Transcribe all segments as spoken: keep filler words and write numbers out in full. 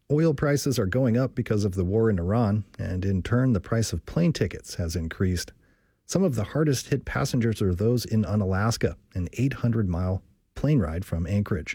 Oil prices are going up because of the war in Iran, and in turn, the price of plane tickets has increased. Some of the hardest hit passengers are those in Unalaska, an eight hundred mile plane ride from Anchorage.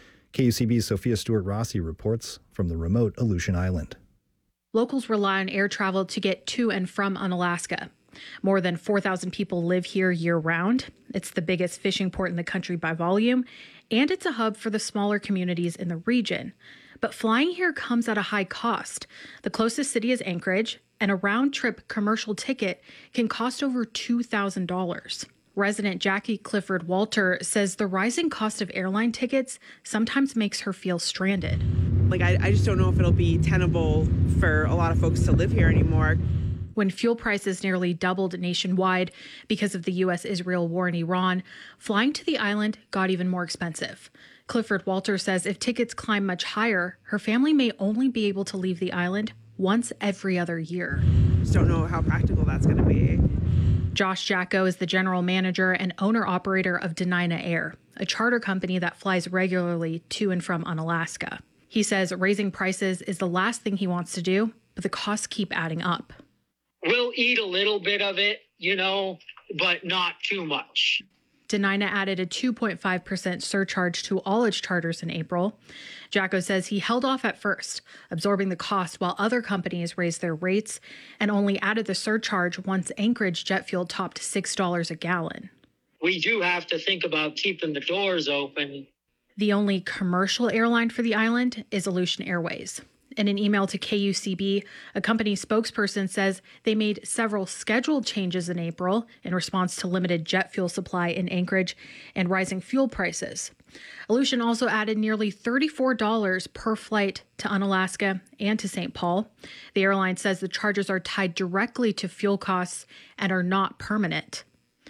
K U C B's Sophia Stewart-Rossi reports from the remote Aleutian Island. Locals rely on air travel to get to and from Unalaska. More than four thousand people live here year-round. It's the biggest fishing port in the country by volume, and it's a hub for the smaller communities in the region. But flying here comes at a high cost. The closest city is Anchorage, and a round-trip commercial ticket can cost over two thousand dollars. Resident Jackie Clifford Walter says the rising cost of airline tickets sometimes makes her feel stranded. Like, I, I just don't know if it'll be tenable for a lot of folks to live here anymore. When fuel prices nearly doubled nationwide because of the U S Israel war in Iran, flying to the island got even more expensive. Clifford Walter says if tickets climb much higher, her family may only be able to leave the island once every other year. Just don't know how practical that's going to be. Josh Jacko is the general manager and owner-operator of Denina Air, a charter company that flies regularly to and from Unalaska. He says raising prices is the last thing he wants to do, but the costs keep adding up. We'll eat a little bit of it, you know, but not too much. Denina added a two point five percent surcharge to all its charters in April. Jacko says he held off at first, absorbing the cost while other companies raised their rates, and only added the surcharge once Anchorage jet fuel topped six dollars a gallon. We do have to think about keeping the doors open. The only commercial airline for the island is Aleutian Airways. In an email to K U C B, a company spokesperson says they made several scheduled changes in April in response to limited jet fuel supply in Anchorage and rising fuel prices. Aleutian also added nearly thirty-four dollars per flight to Unalaska and to Saint Paul. The airline says the charges are tied directly to fuel costs and are not permanent.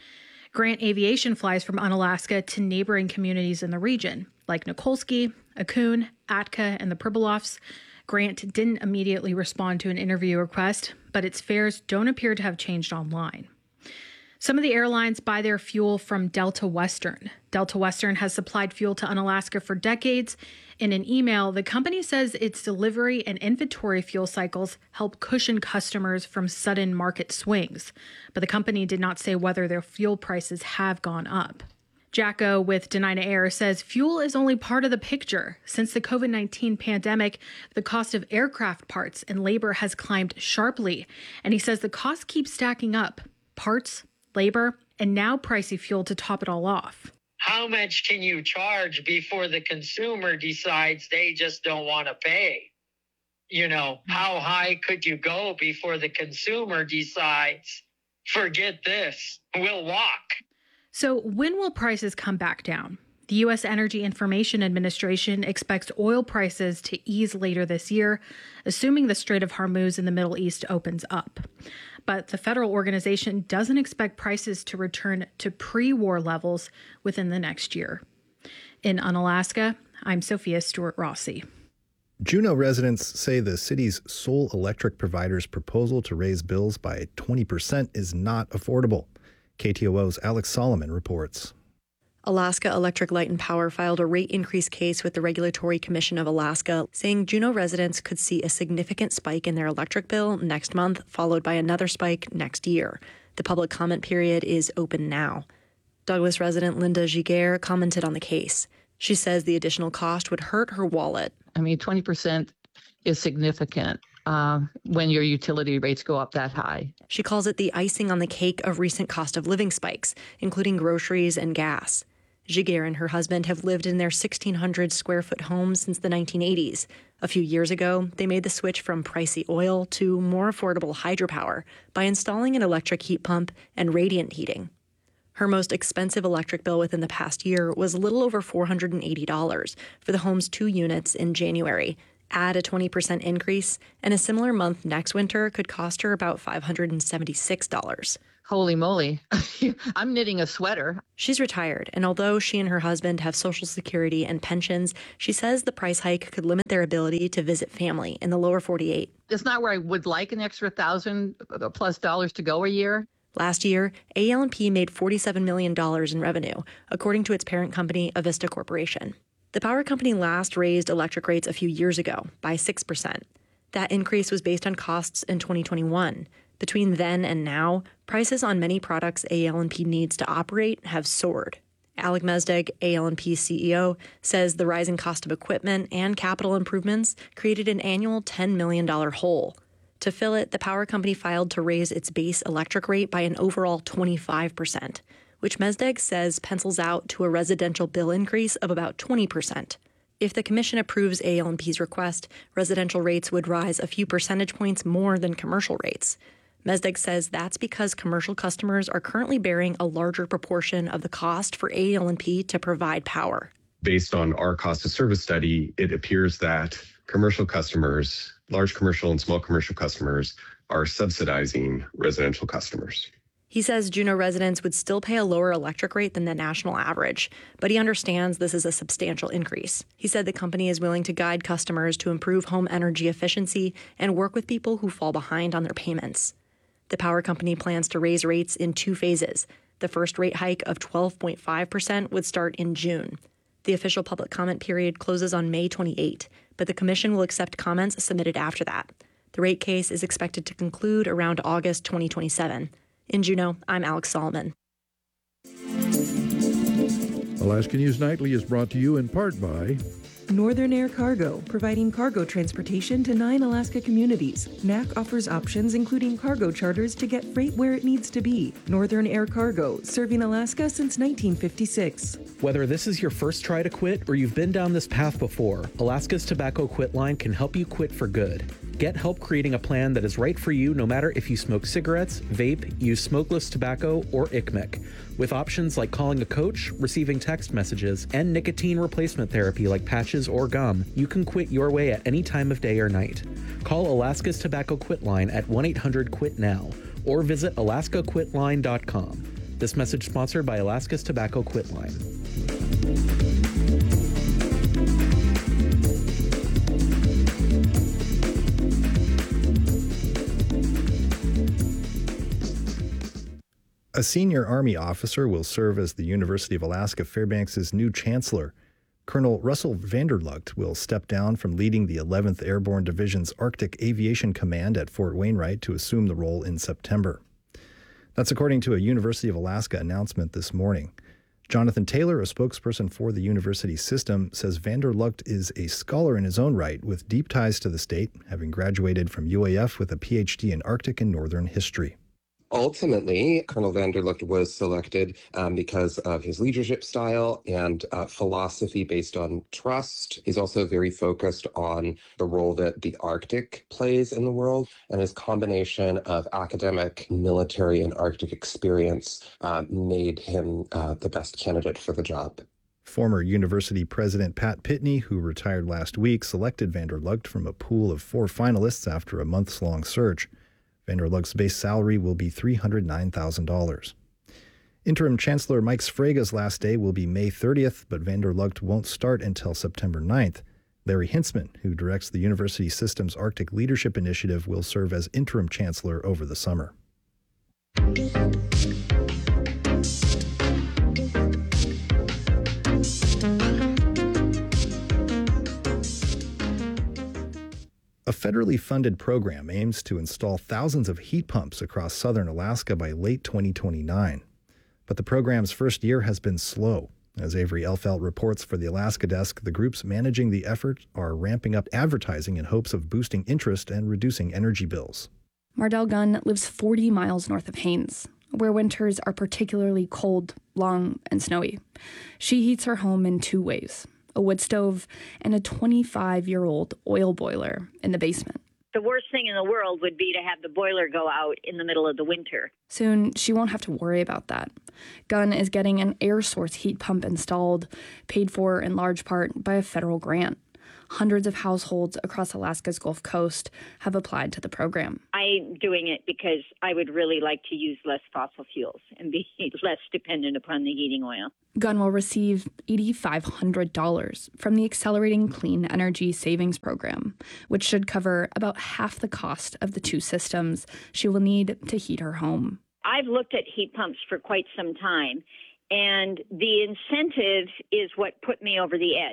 Grant Aviation flies from Unalaska to neighboring communities in the region, like Nikolsky, Akun, Atka, and the Pribilofs. Grant didn't immediately respond to an interview request, but its fares don't appear to have changed online. Some of the airlines buy their fuel from Delta Western. Delta Western has supplied fuel to Unalaska for decades. In an email, the company says its delivery and inventory fuel cycles help cushion customers from sudden market swings, but the company did not say whether their fuel prices have gone up. Jacko with Denina Air says fuel is only part of the picture. Since the covid nineteen pandemic, the cost of aircraft parts and labor has climbed sharply, and he says the costs keep stacking up. Parts, labor, and now pricey fuel to top it all off. How much can you charge before the consumer decides they just don't want to pay? You know, how high could you go before the consumer decides, forget this, we'll walk? So when will prices come back down? The U S Energy Information Administration expects oil prices to ease later this year, assuming the Strait of Hormuz in the Middle East opens up. But the federal organization doesn't expect prices to return to pre-war levels within the next year. In Unalaska, I'm Sophia Stewart-Rossi. Juneau residents say the city's sole electric provider's proposal to raise bills by twenty percent is not affordable. K T O O's Alex Solomon reports. Alaska Electric Light and Power filed a rate increase case with the Regulatory Commission of Alaska, saying Juneau residents could see a significant spike in their electric bill next month, followed by another spike next year. The public comment period is open now. Douglas resident Linda Giguere commented on the case. She says the additional cost would hurt her wallet. I mean, twenty percent is significant. Uh, when your utility rates go up that high. She calls it the icing on the cake of recent cost of living spikes, including groceries and gas. Giguere and her husband have lived in their sixteen hundred square foot home since the nineteen eighties. A few years ago, they made the switch from pricey oil to more affordable hydropower by installing an electric heat pump and radiant heating. Her most expensive electric bill within the past year was a little over four hundred eighty dollars for the home's two units in January. Add a twenty percent increase, and a similar month next winter could cost her about five hundred seventy-six dollars. Holy moly, I'm knitting a sweater. She's retired, and although she and her husband have Social Security and pensions, she says the price hike could limit their ability to visit family in the lower forty-eight. It's not where I would like an extra thousand plus dollars to go a year. Last year, A L and P made forty-seven million dollars in revenue, according to its parent company, Avista Corporation. The power company last raised electric rates a few years ago by six percent. That increase was based on costs in twenty twenty-one. Between then and now, prices on many products A L and P needs to operate have soared. Alec Mesdag, A L and P C E O, says the rising cost of equipment and capital improvements created an annual ten million dollars hole. To fill it, the power company filed to raise its base electric rate by an overall twenty-five percent, which Mesdag says pencils out to a residential bill increase of about twenty percent. If the commission approves A L and P's request, residential rates would rise a few percentage points more than commercial rates. Mesdag says that's because commercial customers are currently bearing a larger proportion of the cost for A L and P to provide power. Based on our cost of service study, it appears that commercial customers, large commercial and small commercial customers, are subsidizing residential customers. He says Juneau residents would still pay a lower electric rate than the national average, but he understands this is a substantial increase. He said the company is willing to guide customers to improve home energy efficiency and work with people who fall behind on their payments. The power company plans to raise rates in two phases. The first rate hike of twelve point five percent would start in June. The official public comment period closes on May twenty-eighth, but the commission will accept comments submitted after that. The rate case is expected to conclude around August twenty twenty-seven. In Juneau, I'm Alex Solomon. Alaska News Nightly is brought to you in part by Northern Air Cargo, providing cargo transportation to nine Alaska communities. N A C offers options including cargo charters to get freight where it needs to be. Northern Air Cargo, serving Alaska since nineteen fifty-six. Whether this is your first try to quit or you've been down this path before, Alaska's Tobacco Quit Line can help you quit for good. Get help creating a plan that is right for you no matter if you smoke cigarettes, vape, use smokeless tobacco, or I C M E C. With options like calling a coach, receiving text messages, and nicotine replacement therapy like patches or gum, you can quit your way at any time of day or night. Call Alaska's Tobacco Quit Line at one eight hundred quit now or visit alaska quit line dot com. This message sponsored by Alaska's Tobacco Quit Line. A senior Army officer will serve as the University of Alaska Fairbanks' new chancellor. Colonel Russell Vanderlugt will step down from leading the eleventh Airborne Division's Arctic Aviation Command at Fort Wainwright to assume the role in September. That's according to a University of Alaska announcement this morning. Jonathan Taylor, a spokesperson for the university system, says Vanderlugt is a scholar in his own right with deep ties to the state, having graduated from U A F with a P H D in Arctic and Northern history. Ultimately, Colonel Vanderlugt was selected um, because of his leadership style and uh, philosophy based on trust. He's also very focused on the role that the Arctic plays in the world, and his combination of academic, military, and Arctic experience uh, made him uh, the best candidate for the job. Former university president Pat Pitney, who retired last week, selected Vanderlugt from a pool of four finalists after a months-long search. Vanderlugt's base salary will be three hundred nine thousand dollars. Interim Chancellor Mike Sfraga's last day will be May thirtieth, but Vanderlugt won't start until September ninth. Larry Hintzman, who directs the university system's Arctic Leadership Initiative, will serve as interim chancellor over the summer. A federally funded program aims to install thousands of heat pumps across southern Alaska by late twenty twenty-nine. But the program's first year has been slow. As Avery Elfelt reports for the Alaska Desk, the groups managing the effort are ramping up advertising in hopes of boosting interest and reducing energy bills. Mardell Gunn lives forty miles north of Haines, where winters are particularly cold, long, and snowy. She heats her home in two ways: a wood stove, and a twenty-five-year-old oil boiler in the basement. The worst thing in the world would be to have the boiler go out in the middle of the winter. Soon, she won't have to worry about that. Gunn is getting an air source heat pump installed, paid for in large part by a federal grant. Hundreds of households across Alaska's Gulf Coast have applied to the program. I'm doing it because I would really like to use less fossil fuels and be less dependent upon the heating oil. Gunn will receive eight thousand five hundred dollars from the Accelerating Clean Energy Savings Program, which should cover about half the cost of the two systems she will need to heat her home. I've looked at heat pumps for quite some time, and the incentive is what put me over the edge.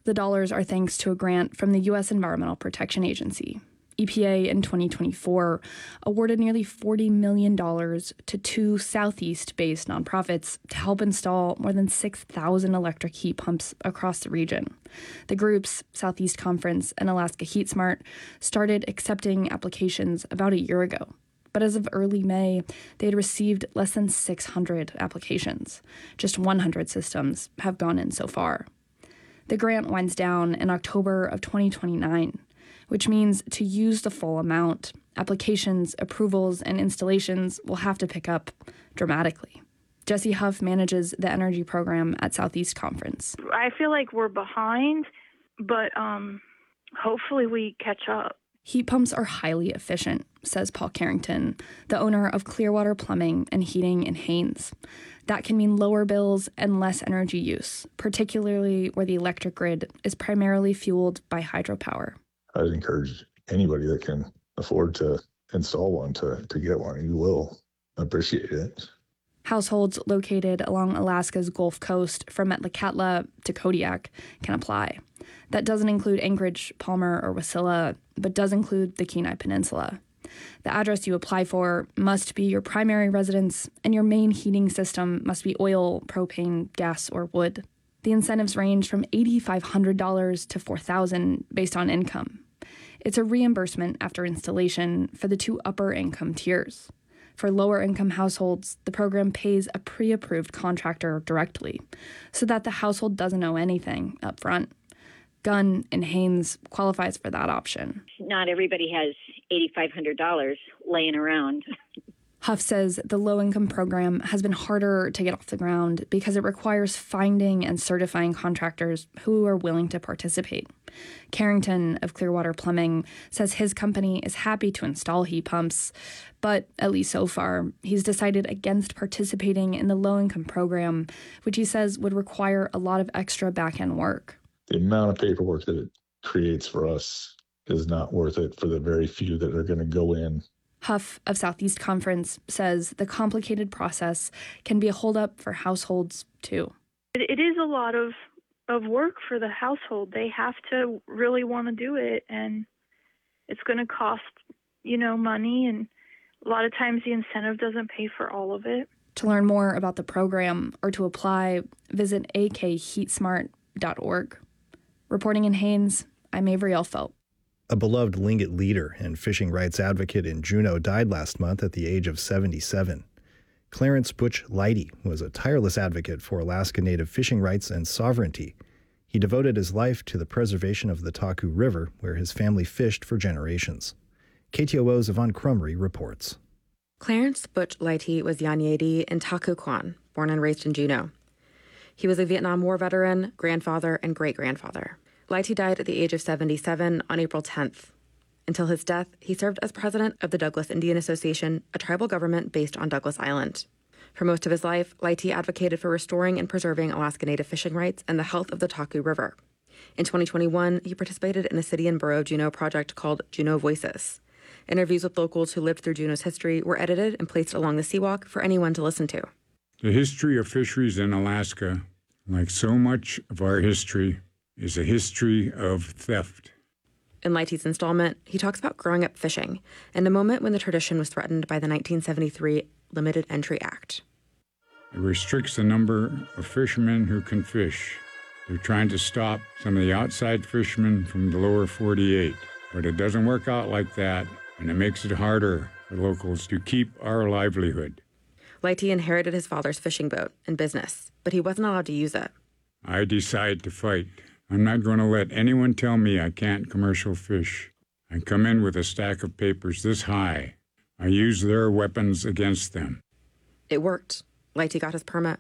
The dollars are thanks to a grant from the U S Environmental Protection Agency. E P A in twenty twenty-four awarded nearly forty million dollars to two Southeast-based nonprofits to help install more than six thousand electric heat pumps across the region. The groups, Southeast Conference and Alaska Heat Smart, started accepting applications about a year ago. But as of early May, they had received less than six hundred applications. Just one hundred systems have gone in so far. The grant winds down in October of twenty twenty-nine. Which means to use the full amount, applications, approvals, and installations will have to pick up dramatically. Jessie Huff manages the energy program at Southeast Conference. I feel like we're behind, but um, hopefully we catch up. Heat pumps are highly efficient, says Paul Carrington, the owner of Clearwater Plumbing and Heating in Haines. That can mean lower bills and less energy use, particularly where the electric grid is primarily fueled by hydropower. I'd encourage anybody that can afford to install one to, to get one. You will appreciate it. Households located along Alaska's Gulf Coast from Metlakatla to Kodiak can apply. That doesn't include Anchorage, Palmer, or Wasilla, but does include the Kenai Peninsula. The address you apply for must be your primary residence, and your main heating system must be oil, propane, gas, or wood. The incentives range from eight thousand five hundred dollars to four thousand dollars based on income. It's a reimbursement after installation for the two upper income tiers. For lower income households, the program pays a pre-approved contractor directly so that the household doesn't owe anything up front. Gunn in Haines qualifies for that option. Not everybody has eight thousand five hundred dollars laying around. Huff says the low-income program has been harder to get off the ground because it requires finding and certifying contractors who are willing to participate. Carrington of Clearwater Plumbing says his company is happy to install heat pumps, but at least so far, he's decided against participating in the low-income program, which he says would require a lot of extra back-end work. The amount of paperwork that it creates for us is not worth it for the very few that are going to go in. Huff of Southeast Conference says the complicated process can be a holdup for households, too. It, it is a lot of, of work for the household. They have to really want to do it, and it's going to cost, you know, money, and a lot of times the incentive doesn't pay for all of it. To learn more about the program or to apply, visit a k heat smart dot org. Reporting in Haines, I'm Avery Elfelt. A beloved Tlingit leader and fishing rights advocate in Juneau died last month at the age of seventy-seven. Clarence Butch Leidy was a tireless advocate for Alaska Native fishing rights and sovereignty. He devoted his life to the preservation of the Taku River, where his family fished for generations. K T O O's Yvonne Crumry reports. Clarence Butch Leidy was Yanyedi and Taku Kwan, born and raised in Juneau. He was a Vietnam War veteran, grandfather, and great-grandfather. Leidy died at the age of seventy-seven on April tenth. Until his death, he served as president of the Douglas Indian Association, a tribal government based on Douglas Island. For most of his life, Leidy advocated for restoring and preserving Alaska Native fishing rights and the health of the Taku River. In twenty twenty-one, he participated in a city and borough Juneau project called Juneau Voices. Interviews with locals who lived through Juneau's history were edited and placed along the seawalk for anyone to listen to. The history of fisheries in Alaska, like so much of our history, is a history of theft. In Leidy's installment, he talks about growing up fishing and a moment when the tradition was threatened by the nineteen seventy-three Limited Entry Act. It restricts the number of fishermen who can fish. They're trying to stop some of the outside fishermen from the lower forty-eight, but it doesn't work out like that, and it makes it harder for locals to keep our livelihood. Leidy inherited his father's fishing boat and business, but he wasn't allowed to use it. I decide to fight. I'm not going to let anyone tell me I can't commercial fish. I come in with a stack of papers this high. I use their weapons against them. It worked. Leidy got his permit.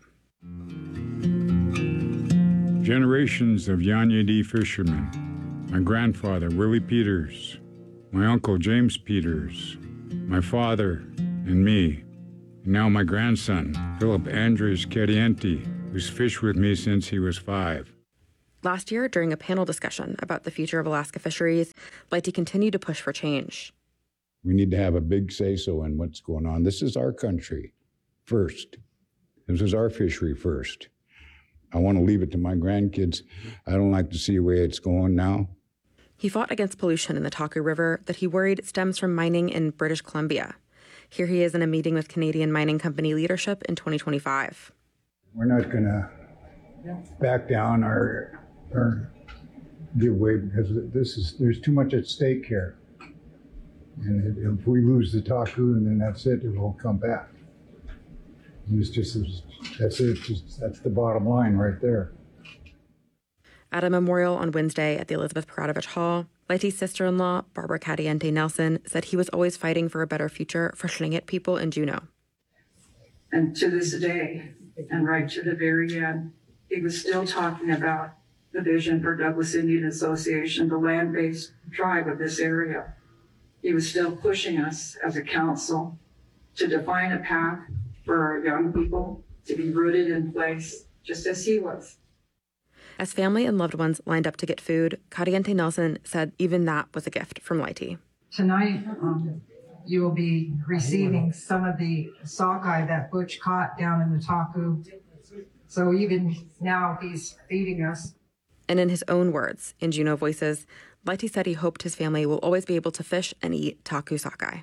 Generations of Yanyedi fishermen. My grandfather, Willie Peters. My uncle, James Peters. My father and me. And now my grandson, Philip Andres Kerienti, who's fished with me since he was five. Last year, during a panel discussion about the future of Alaska fisheries, Leidy continued to push for change. We need to have a big say-so in what's going on. This is our country first. This is our fishery first. I want to leave it to my grandkids. I don't like to see the way it's going now. He fought against pollution in the Taku River that he worried stems from mining in British Columbia. Here he is in a meeting with Canadian mining company leadership in twenty twenty-five. We're not going to back down or, or give way because this is there's too much at stake here. And if we lose the Taku, and then that's it, it won't come back. And it's just, that's it, just, that's the bottom line right there. At a memorial on Wednesday at the Elizabeth Peradovich Hall, Leite's sister-in-law, Barbara Cadiente Nelson, said he was always fighting for a better future for Tlingit people in Juneau. And to this day, and right to the very end, he was still talking about the vision for Douglas Indian Association, the land-based tribe of this area. He was still pushing us as a council to define a path for our young people to be rooted in place, just as he was. As family and loved ones lined up to get food, Cadiente Nelson said even that was a gift from Leite. Tonight, um, you will be receiving some of the sockeye that Butch caught down in the Taku. So even now he's feeding us. And in his own words, in Juneau Voices, Leite said he hoped his family will always be able to fish and eat Taku sockeye.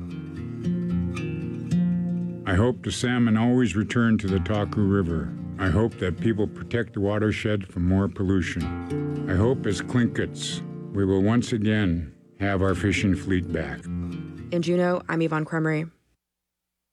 I hope the salmon always return to the Taku River. I hope that people protect the watershed from more pollution. I hope as Tlinkits, we will once again have our fishing fleet back. In Juneau, I'm Yvonne Cremery.